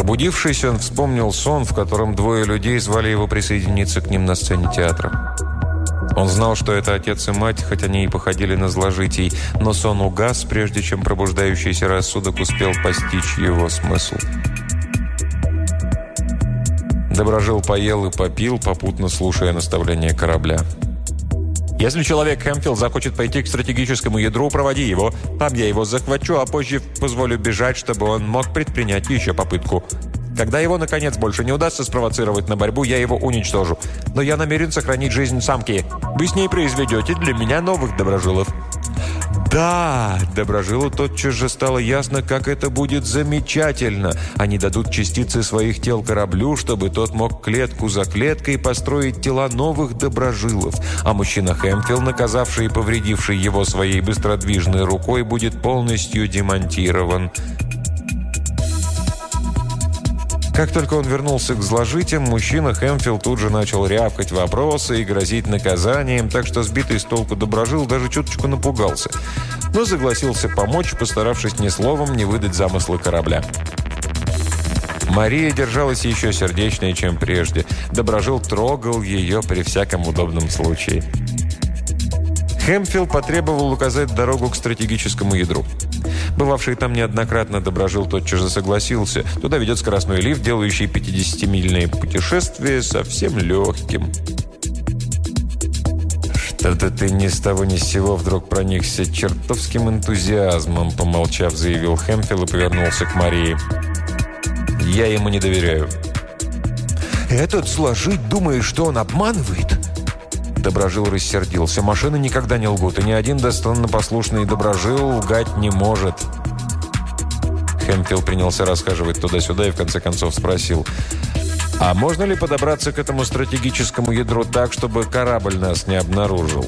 Пробудившись, он вспомнил сон, в котором двое людей звали его присоединиться к ним на сцене театра. Он знал, что это отец и мать, хоть они и походили на зложитий, но сон угас, прежде чем пробуждающийся рассудок успел постичь его смысл. Доброжил поел и попил, попутно слушая наставления корабля. «Если человек Хэмфилл захочет пойти к стратегическому ядру, проводи его. Там я его захвачу, а позже позволю бежать, чтобы он мог предпринять еще попытку. Когда его, наконец, больше не удастся спровоцировать на борьбу, я его уничтожу. Но я намерен сохранить жизнь самки. Вы с ней произведете для меня новых доброжилов». «Да!» Доброжилу тотчас же стало ясно, как это будет замечательно. Они дадут частицы своих тел кораблю, чтобы тот мог клетку за клеткой построить тела новых доброжилов. А мужчина Хэмфилл, наказавший и повредивший его своей быстродвижной рукой, будет полностью демонтирован. Как только он вернулся к зложитям, мужчина Хэмфилл тут же начал рявкать вопросы и грозить наказанием, так что сбитый с толку Доброжил даже чуточку напугался, но согласился помочь, постаравшись ни словом не выдать замыслы корабля. Мария держалась еще сердечнее, чем прежде. Доброжил трогал ее при всяком удобном случае. Хэмфилл потребовал указать дорогу к стратегическому ядру. Бывавший там неоднократно Доброжил тотчас же согласился. Туда ведет скоростной лифт, делающий 50-мильные путешествия совсем легким. «Что-то ты ни с того ни с сего вдруг проникся чертовским энтузиазмом», помолчав, заявил Хэмфилл и повернулся к Марии. «Я ему не доверяю». «Этот сложить думает, что он обманывает?» Доброжил рассердился. «Машины никогда не лгут, и ни один достойно послушный Доброжил лгать не может». Хэмфилл принялся расхаживать туда-сюда и в конце концов спросил: «А можно ли подобраться к этому стратегическому ядру так, чтобы корабль нас не обнаружил?»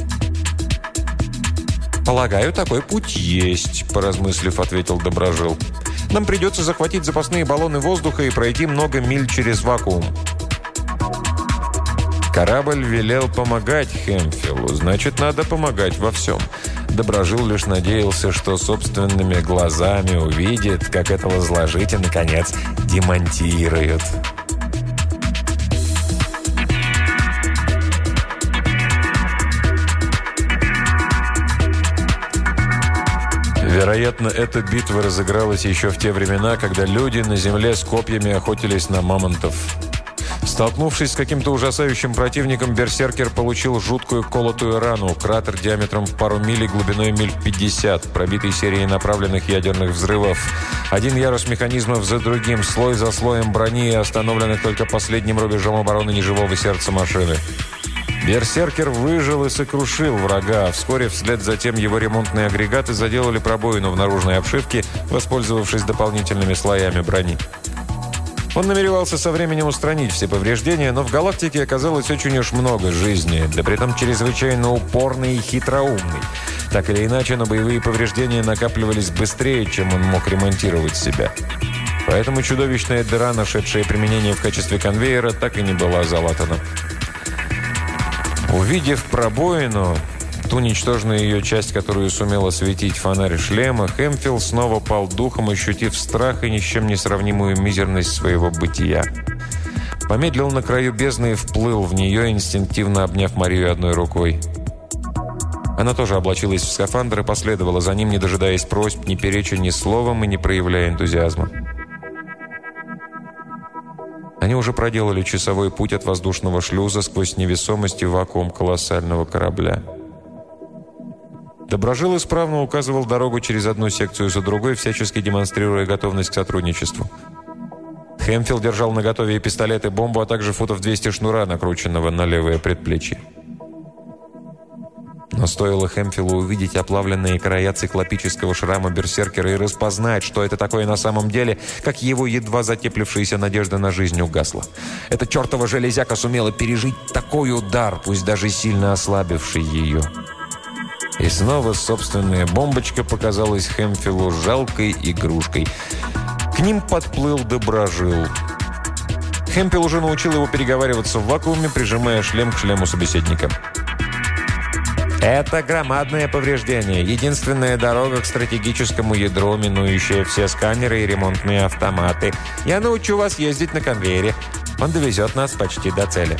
«Полагаю, такой путь есть», – поразмыслив, ответил Доброжил. «Нам придется захватить запасные баллоны воздуха и пройти много миль через вакуум». Корабль велел помогать Хэмфиллу, значит, надо помогать во всем. Доброжил лишь надеялся, что собственными глазами увидит, как этого зложитя, наконец, демонтируют. Вероятно, эта битва разыгралась еще в те времена, когда люди на земле с копьями охотились на мамонтов. Столкнувшись с каким-то ужасающим противником, берсеркер получил жуткую колотую рану, кратер диаметром в пару миль и глубиной миль 50, пробитый серией направленных ядерных взрывов. Один ярус механизмов за другим, слой за слоем брони, остановленных только последним рубежом обороны неживого сердца машины. Берсеркер выжил и сокрушил врага, а вскоре вслед за тем его ремонтные агрегаты заделали пробоину в наружной обшивке, воспользовавшись дополнительными слоями брони. Он намеревался со временем устранить все повреждения, но в галактике оказалось очень уж много жизни, да притом чрезвычайно упорный и хитроумный. Так или иначе, но боевые повреждения накапливались быстрее, чем он мог ремонтировать себя. Поэтому чудовищная дыра, нашедшая применение в качестве конвейера, так и не была залатана. Увидев пробоину, ту ничтожную ее часть, которую сумел осветить фонарь шлема, Хэмфилл снова пал духом, ощутив страх и ни с чем не сравнимую мизерность своего бытия. Помедлил на краю бездны и вплыл в нее, инстинктивно обняв Марию одной рукой. Она тоже облачилась в скафандр и последовала за ним, не дожидаясь просьб, не переча ни словом и не проявляя энтузиазма. Они уже проделали часовой путь от воздушного шлюза сквозь невесомость и вакуум колоссального корабля. Доброжил исправно указывал дорогу через одну секцию за другой, всячески демонстрируя готовность к сотрудничеству. Хэмфилл держал наготове и пистолет, и бомбу, а также футов 200 шнура, накрученного на левое предплечье. Но стоило Хэмфиллу увидеть оплавленные края циклопического шрама берсеркера и распознать, что это такое на самом деле, как его едва затеплившаяся надежда на жизнь угасла. Эта чертова железяка сумела пережить такой удар, пусть даже сильно ослабивший ее. И снова собственная бомбочка показалась Хэмфиллу жалкой игрушкой. К ним подплыл Доброжил. Хэмфилл уже научил его переговариваться в вакууме, прижимая шлем к шлему собеседника. Это громадное повреждение. Единственная дорога к стратегическому ядру, минующая все сканеры и ремонтные автоматы. Я научу вас ездить на конвейере. Он довезет нас почти до цели.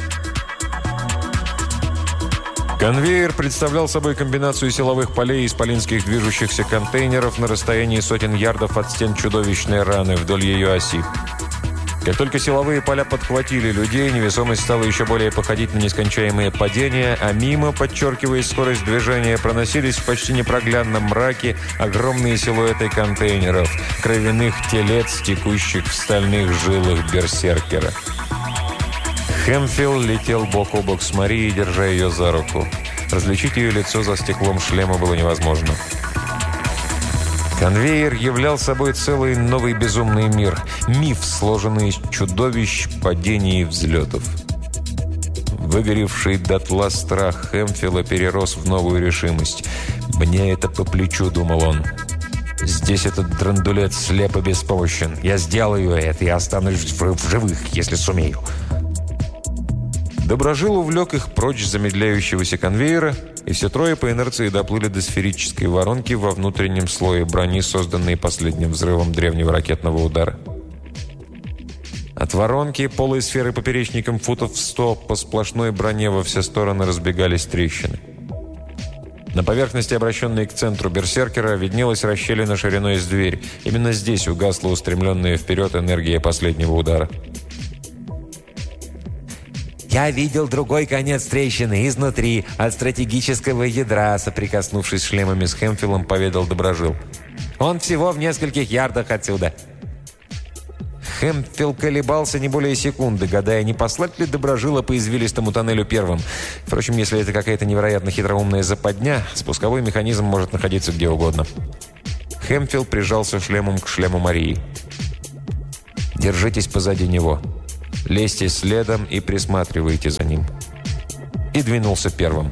Конвейер представлял собой комбинацию силовых полей и исполинских движущихся контейнеров на расстоянии сотен ярдов от стен чудовищной раны вдоль ее оси. Как только силовые поля подхватили людей, невесомость стала еще более походить на нескончаемые падения, а мимо, подчеркивая скорость движения, проносились в почти непроглядном мраке огромные силуэты контейнеров, кровяных телец, текущих в стальных жилах берсеркера. Хэмфилл летел бок о бок с Марией, держа ее за руку. Различить ее лицо за стеклом шлема было невозможно. Конвейер являл собой целый новый безумный мир. Миф, сложенный из чудовищ, падений и взлетов. Выгоревший дотла страх Хэмфилла перерос в новую решимость. «Мне это по плечу», — думал он. «Здесь этот драндулет слеп и беспомощен. Я сделаю это и останусь в живых, если сумею». Доброжил увлек их прочь с замедляющегося конвейера, и все трое по инерции доплыли до сферической воронки во внутреннем слое брони, созданной последним взрывом древнего ракетного удара. От воронки полые сферы поперечником футов в 100 по сплошной броне во все стороны разбегались трещины. На поверхности, обращенной к центру берсеркера, виднелась расщелина шириной с дверь. Именно здесь угасла устремленная вперед энергия последнего удара. «Я видел другой конец трещины изнутри, от стратегического ядра», соприкоснувшись шлемами с Хэмфиллом, поведал Доброжил. «Он всего в нескольких ярдах отсюда». Хэмфилл колебался не более секунды, гадая, не послать ли Доброжила по извилистому тоннелю первым. Впрочем, если это какая-то невероятно хитроумная западня, спусковой механизм может находиться где угодно. Хэмфилл прижался шлемом к шлему Марии. «Держитесь позади него. Лезьте следом и присматривайте за ним». И двинулся первым.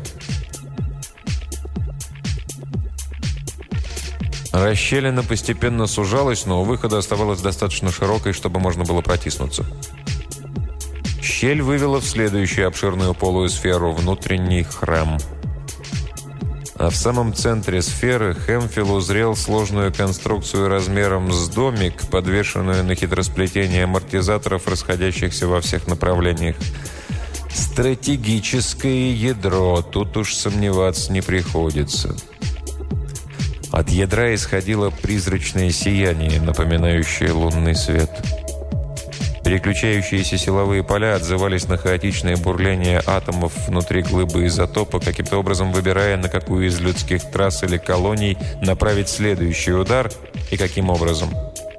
Расщелина постепенно сужалась, но у выхода оставалась достаточно широкой, чтобы можно было протиснуться. Щель вывела в следующую обширную полую сферу – внутренний храм. А в самом центре сферы Хэмфилл узрел сложную конструкцию размером с домик, подвешенную на хитросплетение амортизаторов, расходящихся во всех направлениях. Стратегическое ядро, тут уж сомневаться не приходится. От ядра исходило призрачное сияние, напоминающее лунный свет. Переключающиеся силовые поля отзывались на хаотичное бурление атомов внутри глыбы изотопа, каким-то образом выбирая, на какую из людских трасс или колоний направить следующий удар и каким образом.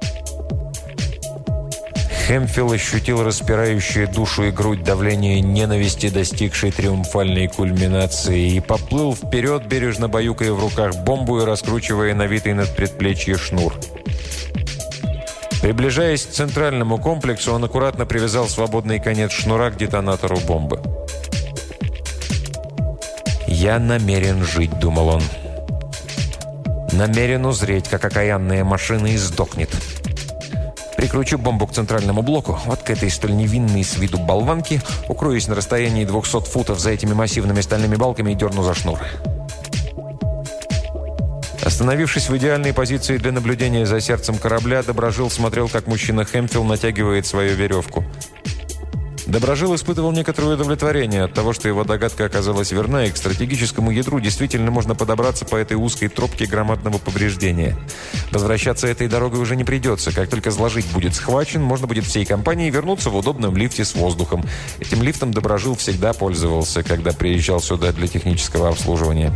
Хэмфилл ощутил распирающее душу и грудь давление ненависти, достигшей триумфальной кульминации, и поплыл вперед, бережно баюкая в руках бомбу и раскручивая навитый над предплечье шнур. Приближаясь к центральному комплексу, он аккуратно привязал свободный конец шнура к детонатору бомбы. «Я намерен жить», — думал он. «Намерен узреть, как окаянная машина издохнет. Прикручу бомбу к центральному блоку, вот к этой столь невинной с виду болванке, укроюсь на расстоянии 200 футов за этими массивными стальными балками и дерну за шнур». Остановившись в идеальной позиции для наблюдения за сердцем корабля, Доброжил смотрел, как мужчина Хэмфилл натягивает свою веревку. Доброжил испытывал некоторое удовлетворение от того, что его догадка оказалась верна, и к стратегическому ядру действительно можно подобраться по этой узкой тропке громадного повреждения. Возвращаться этой дорогой уже не придется. Как только зложить будет схвачен, можно будет всей компанией вернуться в удобном лифте с воздухом. Этим лифтом Доброжил всегда пользовался, когда приезжал сюда для технического обслуживания.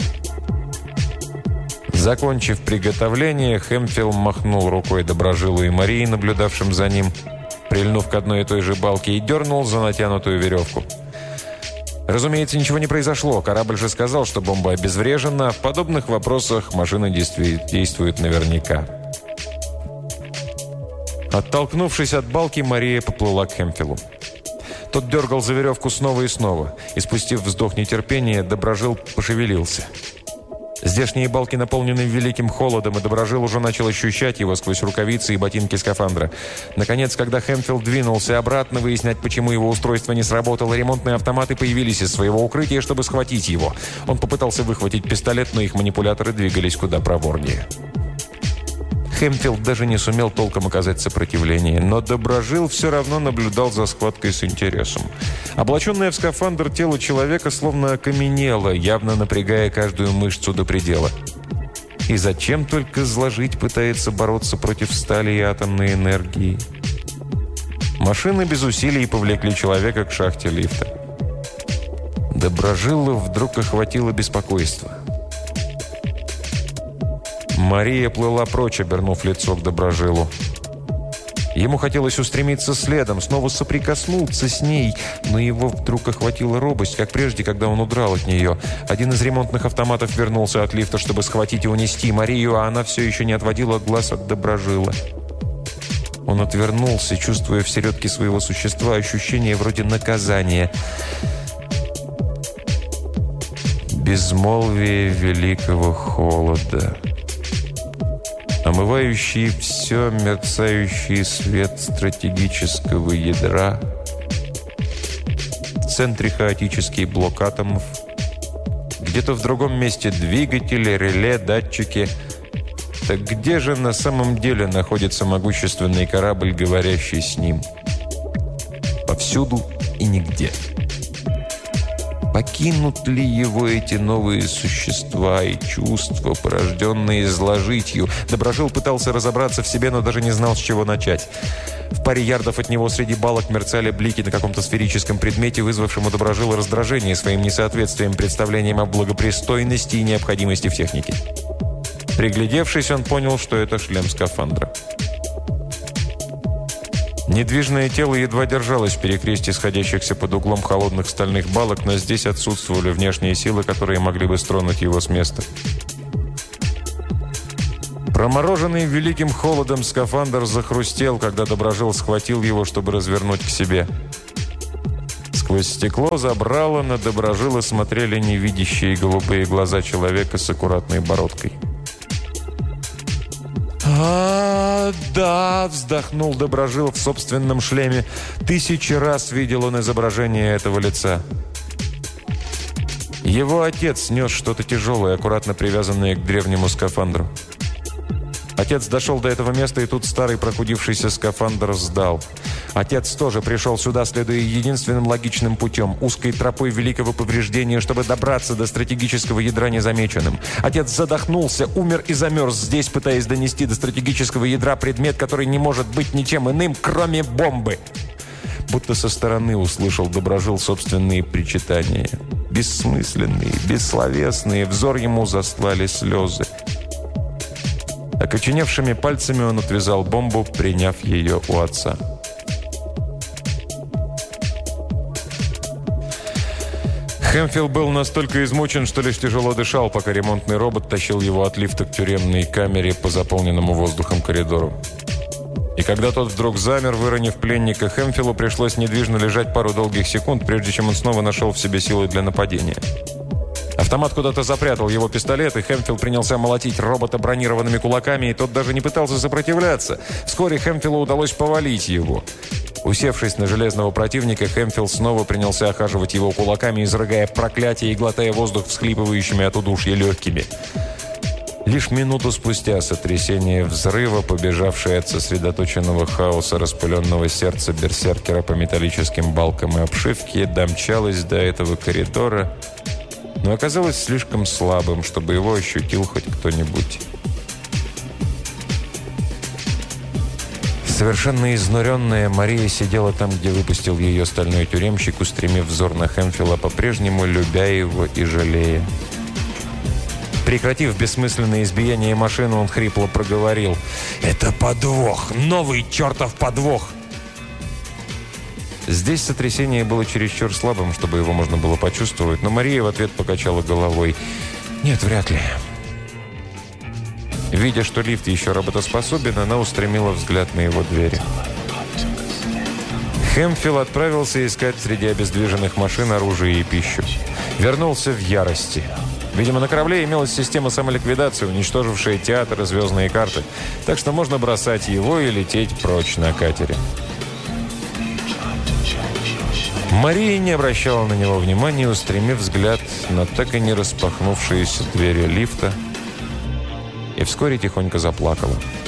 Закончив приготовление, Хэмфилл махнул рукой Доброжилу и Марии, наблюдавшим за ним, прильнув к одной и той же балке, и дернул за натянутую веревку. Разумеется, ничего не произошло. Корабль же сказал, что бомба обезврежена. В подобных вопросах машина действует наверняка. Оттолкнувшись от балки, Мария поплыла к Хэмфиллу. Тот дергал за веревку снова и снова. И спустив вздох нетерпения, Доброжил пошевелился. Здешние балки наполнены великим холодом, и Доброжил уже начал ощущать его сквозь рукавицы и ботинки скафандра. Наконец, когда Хэмфилд двинулся обратно выяснять, почему его устройство не сработало, ремонтные автоматы появились из своего укрытия, чтобы схватить его. Он попытался выхватить пистолет, но их манипуляторы двигались куда проворнее. Хэмфилд даже не сумел толком оказать сопротивление, но Доброжил все равно наблюдал за схваткой с интересом. Облаченное в скафандр тело человека словно окаменело, явно напрягая каждую мышцу до предела. И зачем только зложить пытается бороться против стали и атомной энергии? Машины без усилий повлекли человека к шахте лифта. Доброжилу вдруг охватило беспокойство. Мария плыла прочь, обернув лицо к Доброжилу. Ему хотелось устремиться следом, снова соприкоснуться с ней, но его вдруг охватила робость, как прежде, когда он удрал от нее. Один из ремонтных автоматов вернулся от лифта, чтобы схватить и унести Марию, а она все еще не отводила глаз от Доброжила. Он отвернулся, чувствуя в середке своего существа ощущение вроде наказания. Безмолвие великого холода. Омывающий все мерцающий свет стратегического ядра, в центре хаотический блок атомов, где-то в другом месте двигатели, реле, датчики. Так где же на самом деле находится могущественный корабль, говорящий с ним? Повсюду и нигде. Покинут ли его эти новые существа и чувства, порожденные зложитью? Доброжил пытался разобраться в себе, но даже не знал, с чего начать. В паре ярдов от него среди балок мерцали блики на каком-то сферическом предмете, вызвавшем у Доброжила раздражение своим несоответствием представлениям о благопристойности и необходимости в технике. Приглядевшись, он понял, что это шлем скафандра. Недвижное тело едва держалось в перекрестии сходящихся под углом холодных стальных балок, но здесь отсутствовали внешние силы, которые могли бы стронуть его с места. Промороженный великим холодом скафандр захрустел, когда Доброжил схватил его, чтобы развернуть к себе. Сквозь стекло забрало, на Доброжила смотрели невидящие голубые глаза человека с аккуратной бородкой. Да!» – вздохнул Доброжил в собственном шлеме. 1000 раз видел он изображение этого лица. Его отец нес что-то тяжелое, аккуратно привязанное к древнему скафандру. Отец дошел до этого места, и тут старый прохудившийся скафандр сдал. Отец тоже пришел сюда, следуя единственным логичным путем – узкой тропой великого повреждения, чтобы добраться до стратегического ядра незамеченным. Отец задохнулся, умер и замерз здесь, пытаясь донести до стратегического ядра предмет, который не может быть ничем иным, кроме бомбы. Будто со стороны услышал Доброжил собственные причитания. Бессмысленные, бессловесные, взор ему застлали слезы. Окоченевшими пальцами он отвязал бомбу, приняв ее у отца. Хэмфилд был настолько измучен, что лишь тяжело дышал, пока ремонтный робот тащил его от лифта к тюремной камере по заполненному воздухом коридору. И когда тот вдруг замер, выронив пленника, Хэмфилду пришлось недвижно лежать пару долгих секунд, прежде чем он снова нашел в себе силы для нападения. Автомат куда-то запрятал его пистолет, и Хэмфилд принялся молотить робота бронированными кулаками, и тот даже не пытался сопротивляться. Вскоре Хэмфилду удалось повалить его. Усевшись на железного противника, Хэмфилд снова принялся охаживать его кулаками, изрыгая проклятия и глотая воздух всхлипывающими от удушья легкими. Лишь минуту спустя сотрясение взрыва, побежавшее от сосредоточенного хаоса распыленного сердца берсеркера по металлическим балкам и обшивке, домчалось до этого коридора, но оказалось слишком слабым, чтобы его ощутил хоть кто-нибудь. Совершенно изнуренная Мария сидела там, где выпустил ее стальной тюремщик, устремив взор на Хэмфилда, по-прежнему любя его и жалея. Прекратив бессмысленное избиение машины, он хрипло проговорил: «Это подвох! Новый чертов подвох!» Здесь сотрясение было чересчур слабым, чтобы его можно было почувствовать, но Мария в ответ покачала головой. «Нет, вряд ли». Видя, что лифт еще работоспособен, она устремила взгляд на его двери. Хэмфилд отправился искать среди обездвиженных машин оружие и пищу. Вернулся в ярости. Видимо, на корабле имелась система самоликвидации, уничтожившая театр и звездные карты. Так что можно бросать его и лететь прочь на катере. Мария не обращала на него внимания, устремив взгляд на так и не распахнувшиеся двери лифта, и вскоре тихонько заплакала.